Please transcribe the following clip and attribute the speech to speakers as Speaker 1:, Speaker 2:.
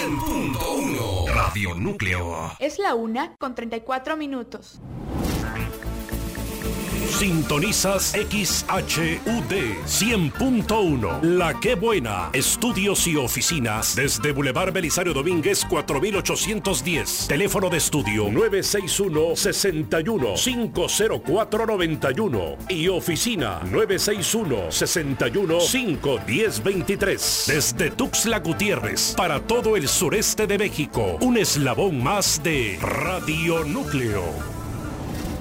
Speaker 1: 100.1 Radio Núcleo.
Speaker 2: Es la 1:34.
Speaker 3: Sintonizas XHUD 100.1. La Qué Buena. Estudios y oficinas desde Boulevard Belisario Domínguez 4810. Teléfono de estudio 961-61-50491 y oficina 961-61-51023. Desde Tuxtla Gutiérrez para todo el sureste de México. Un eslabón más de Radio Núcleo.